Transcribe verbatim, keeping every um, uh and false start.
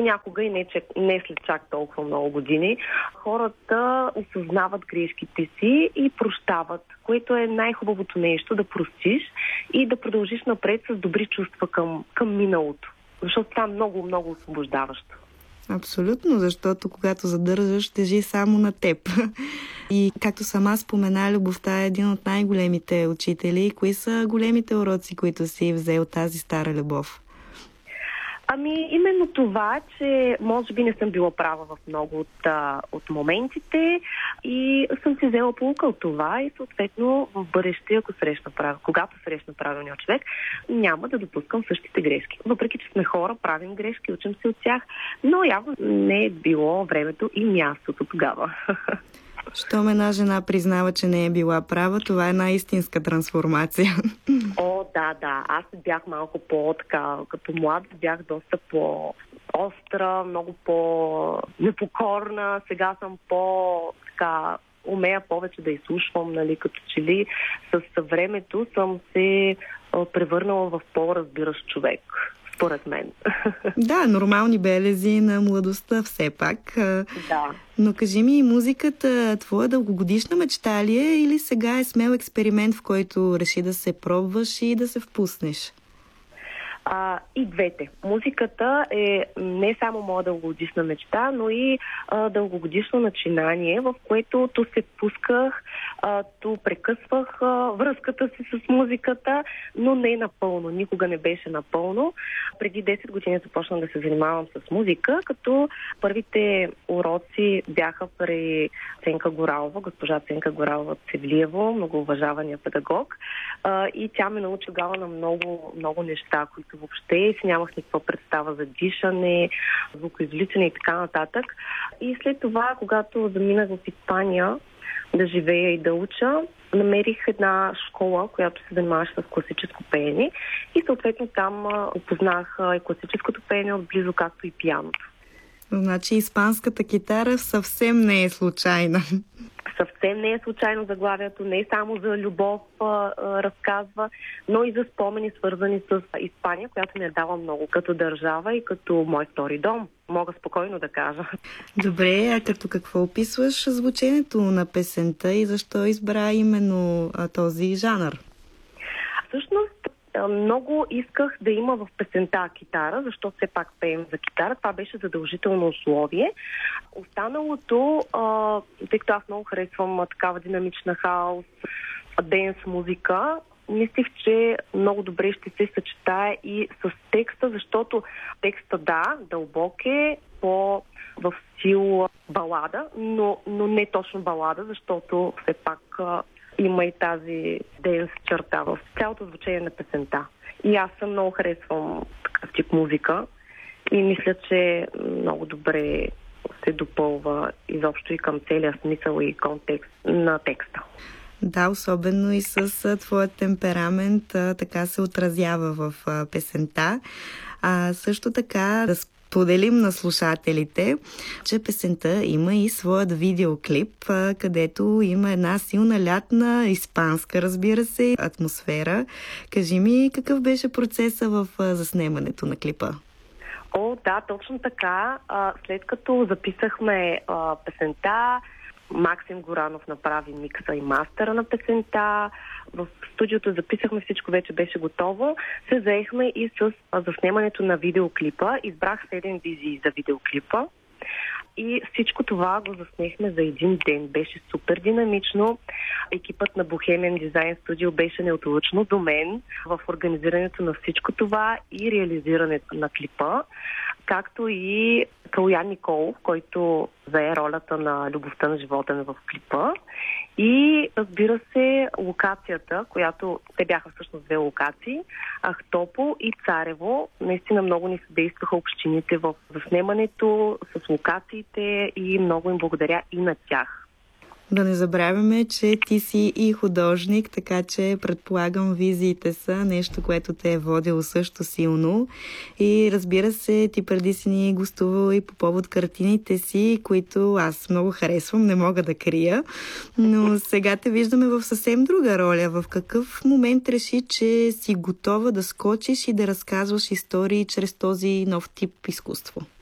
понякога и не, че, не след чак толкова много години, хората осъзнават грешките си и прощават, което е най-хубавото нещо, да простиш и да продължиш напред с добри чувства към, към миналото. Защото това е много, много освобождаващо. Абсолютно, защото когато задържаш, тежи само на теб. И както сама спомена, любовта е един от най-големите учители. Кои са големите уроци, които си взел тази стара любов? Ами, именно това, че може би не съм била права в много от, от моментите и съм си взела поука от това и съответно в бъдеще, ако срещна прав... когато срещна правилния човек, няма да допускам същите грешки. Въпреки че сме хора, правим грешки, учим се от тях, но явно не е било времето и мястото тогава. Щом една жена признава, че не е била права, това е една истинска трансформация. О, да, да. Аз бях малко по-така, като млад бях доста по-остра, много по-непокорна. Сега съм по-така, умея повече да изслушвам, нали, като че ли с времето съм се превърнала в по-разбиращ човек. Според мен. Да, нормални белези на младостта все пак. Да. Но кажи ми, музиката твоя дългогодишна мечта ли е или сега е смел експеримент, в който реши да се пробваш и да се впуснеш? А, и двете. Музиката е не само моя дългогодишна мечта, но и а, дългогодишно начинание, в което то се пусках, а, то прекъсвах а, връзката си с музиката, но не напълно. Никога не беше напълно. Преди десет години започнах да се занимавам с музика, като първите уроци бяха при Ценка Горалова, госпожа Ценка Горалова Цевлиево, многоуважавания педагог. А, и тя ме научи тогава на много, много неща, които въобще си нямах никаква представа за дишане, звукоизвличане и така нататък. И след това, когато заминах в Испания да живея и да уча, намерих една школа, която се занимаваше с класическо пеене и съответно там опознах и класическото пеене отблизо, както и пианото. Значи испанската китара съвсем не е случайна. Съвсем не е случайно заглавието, не е само за любов а, а, разказва, но и за спомени, свързани с Испания, която ми е дала много като държава и като мой втори дом. Мога спокойно да кажа. Добре, а като какво описваш звученето на песента и защо избра именно а, този жанр? Всъщност, много исках да има в песента китара, защото все пак пеем за китара. Това беше задължително условие. Останалото, а, тъй като аз много харесвам а, такава динамична хаос, денс музика, мислих, че много добре ще се съчетае и с текста, защото текста, да, дълбок е, по в стил балада, но, но не точно балада, защото все пак а, има и тази денс черта в цялото звучение на песента. И аз съм много харесвам такъв тип музика и мисля, че много добре се допълва изобщо и към целия смисъл и контекст на текста. Да, особено и с твоят темперамент а, така се отразява в а, песента. А също така да споделим на слушателите, че песента има и своят видеоклип, а, където има една силна лятна, испанска, разбира се, атмосфера. Кажи ми, какъв беше процеса в а, заснемането на клипа? О, да, точно така. А, след като записахме а, песента, Максим Горанов направи микса и мастера на песента. В студиото записахме, всичко вече беше готово. Се заехме и с заснемането на видеоклипа. Избрах седем визии за видеоклипа. И всичко това го заснехме за един ден. Беше супер динамично. Екипът на Bohemian Design Studio беше неотлъчно до мен в организирането на всичко това и реализирането на клипа, както и Калуян Николов, който зае ролята на любовта на живота ми в клипа. И, разбира се, локацията, която те бяха всъщност две локации, Ахтопол и Царево. Наистина много ни съдействаха общините в заснемането с локациите и много им благодаря и на тях. Да не забравяме, че ти си и художник, така че предполагам визиите са нещо, което те е водило също силно. И разбира се, ти преди си ни гостувал и по повод картините си, които аз много харесвам, не мога да крия. Но сега те виждаме в съвсем друга роля. В какъв момент реши, че си готова да скочиш и да разказваш истории чрез този нов тип изкуство?